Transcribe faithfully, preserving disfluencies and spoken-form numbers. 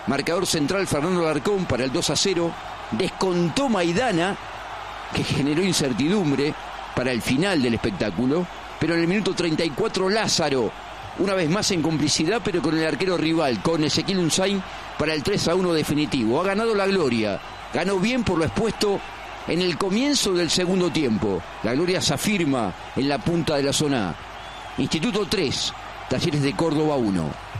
Marcador central Fernando Alarcón para el dos a cero. Descontó Maidana, que generó incertidumbre para el final del espectáculo. Pero en el minuto treinta y cuatro Lázaro, una vez más en complicidad, pero con el arquero rival, con Ezequiel Unzain, para el tres a uno definitivo. Ha ganado la Gloria. Ganó bien por lo expuesto en el comienzo del segundo tiempo. La Gloria se afirma en la punta de la zona A. Instituto tres, Talleres de Córdoba uno.